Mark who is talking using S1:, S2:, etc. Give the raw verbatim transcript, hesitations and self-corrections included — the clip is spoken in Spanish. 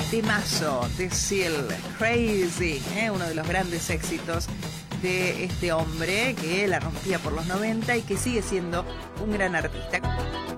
S1: temazo de Seal, Crazy, ¿eh? Uno de los grandes éxitos de este hombre que la rompía por los noventa y que sigue siendo un gran artista.